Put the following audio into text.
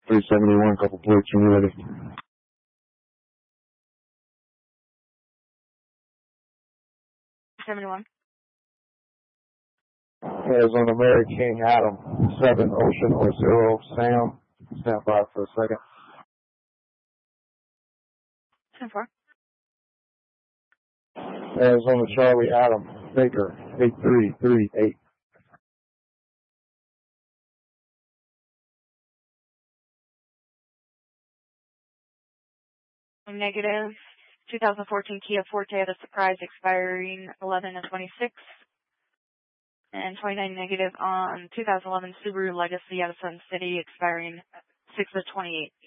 371, couple plates when you're ready. 71. Arizona Mary King Adam, 7 Ocean or 0 Sam. Stand by for a second. 10-4. Arizona Charlie Adam Baker, 8338. Negative. 2014 Kia Forte at a surprise expiring 11/26. And 29 negative on 2011 Subaru Legacy out of Sun City expiring 6/28.